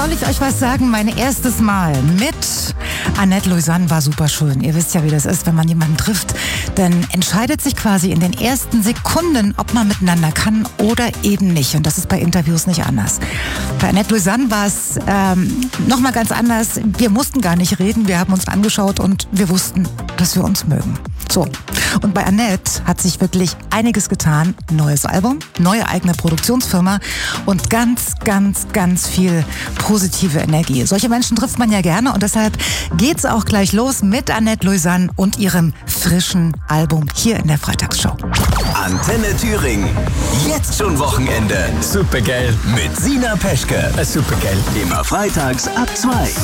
Soll ich euch was sagen? Mein erstes Mal mit Annette Lausanne war super schön. Ihr wisst ja, wie das ist, wenn man jemanden trifft. Dann entscheidet sich quasi in den ersten Sekunden, ob man miteinander kann oder eben nicht. Und das ist bei Interviews nicht anders. Bei Annette Lausanne war es nochmal ganz anders. Wir mussten gar nicht reden. Wir haben uns angeschaut und wir wussten, dass wir uns mögen. So. Und bei Annette hat sich wirklich einiges getan. Neues Album, neue eigene Produktionsfirma und ganz, ganz, ganz viel positive Energie. Solche Menschen trifft man ja gerne und deshalb geht's auch gleich los mit Annette Lausanne und ihrem frischen Album hier in der Freitagsshow. Antenne Thüringen. Jetzt schon Wochenende. Supergeil. Mit Sina Peschke. Supergeil. Immer freitags ab 2.